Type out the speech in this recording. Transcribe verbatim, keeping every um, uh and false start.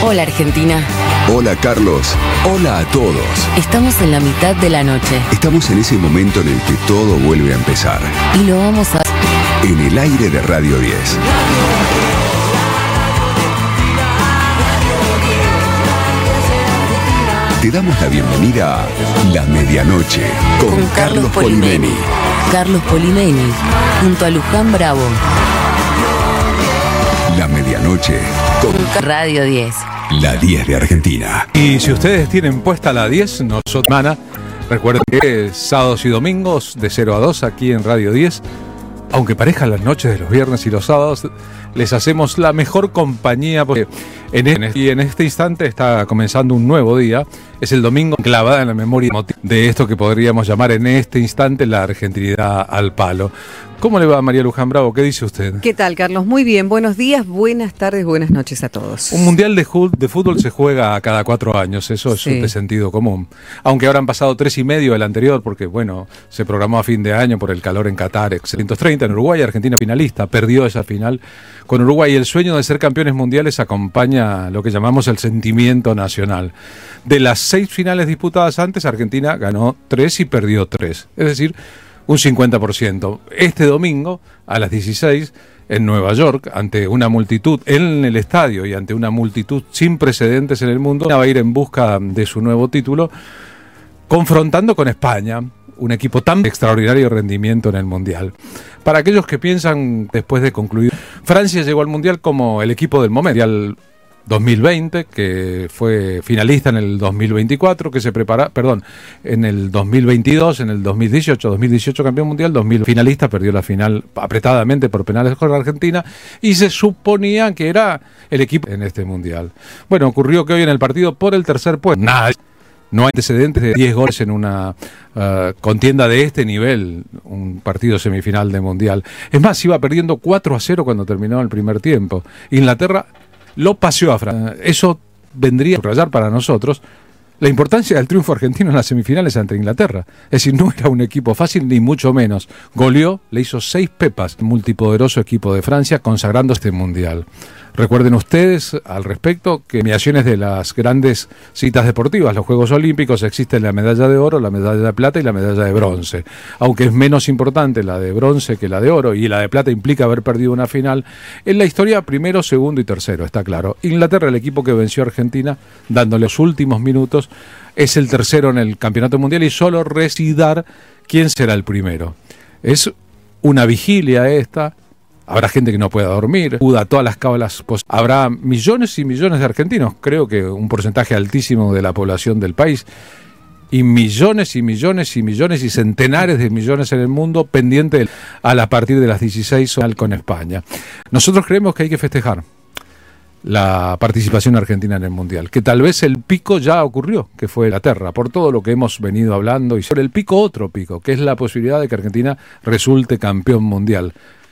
Hola Argentina. Hola Carlos. Hola a todos. Estamos en la mitad de la noche. Estamos en ese momento en el que todo vuelve a empezar. Y lo vamos a... En el aire de Radio diez. Te damos la bienvenida a La Medianoche con, con Carlos, Carlos Polimeni. Carlos Polimeni, junto a Luján Bravo. La Medianoche con Radio diez. La diez de Argentina. Y si ustedes tienen puesta la diez, nosotros, semana, recuerden que es sábados y domingos de cero a dos aquí en Radio diez. Aunque parezcan las noches de los viernes y los sábados, les hacemos la mejor compañía porque en este, y en este instante está comenzando un nuevo día. Es el domingo clavada en la memoria de esto que podríamos llamar en este instante la argentinidad al palo. ¿Cómo le va a María Luján Bravo? ¿Qué dice usted? ¿Qué tal, Carlos? Muy bien. Buenos días, buenas tardes, buenas noches a todos. Un mundial de, de fútbol se juega cada cuatro años, eso es sí. de sentido común. Aunque ahora han pasado tres y medio el anterior, porque bueno, se programó a fin de año por el calor en Qatar, excelente treinta en Uruguay, Argentina finalista, perdió esa final con Uruguay. El sueño de ser campeones mundiales acompaña lo que llamamos el sentimiento nacional. De las seis finales disputadas antes, Argentina ganó tres y perdió tres. Es decir, un cincuenta por ciento. Este domingo, a las dieciséis, en Nueva York, ante una multitud en el estadio y ante una multitud sin precedentes en el mundo, va a ir en busca de su nuevo título, confrontando con España, un equipo tan extraordinario rendimiento en el Mundial. Para aquellos que piensan, después de concluir, Francia llegó al Mundial como el equipo del momento, dos mil veinte, que fue finalista en el dos mil veinticuatro, que se prepara, perdón, en el dos mil veintidós, en el dos mil dieciocho, dos mil dieciocho campeón mundial, dos mil finalista, perdió la final apretadamente por penales con la Argentina y se suponía que era el equipo en este mundial. Bueno, ocurrió que hoy en el partido por el tercer puesto, nada, no hay antecedentes de diez goles en una uh, contienda de este nivel, un partido semifinal de mundial. Es más, iba perdiendo cuatro a cero cuando terminó el primer tiempo. Inglaterra lo paseó a Francia. Eso vendría a subrayar para nosotros la importancia del triunfo argentino en las semifinales ante Inglaterra. Es decir, no era un equipo fácil, ni mucho menos. Goleó, le hizo seis pepas, multipoderoso equipo de Francia, consagrando este mundial. Recuerden ustedes al respecto que en premiaciones de las grandes citas deportivas, los Juegos Olímpicos, existe la medalla de oro, la medalla de plata y la medalla de bronce. Aunque es menos importante la de bronce que la de oro, y la de plata implica haber perdido una final, en la historia primero, segundo y tercero, está claro. Inglaterra, el equipo que venció a Argentina, dándole los últimos minutos, es el tercero en el campeonato mundial y solo residir quién será el primero. Es una vigilia esta. Habrá gente que no pueda dormir, duda todas las cábalas. Pues habrá millones y millones de argentinos, creo que un porcentaje altísimo de la población del país, y millones y millones y millones y centenares de millones en el mundo pendientes a la partir de las dieciséis con España. Nosotros creemos que hay que festejar la participación argentina en el Mundial, que tal vez el pico ya ocurrió, que fue Inglaterra, por todo lo que hemos venido hablando, y sobre el pico otro pico, que es la posibilidad de que Argentina resulte campeón mundial.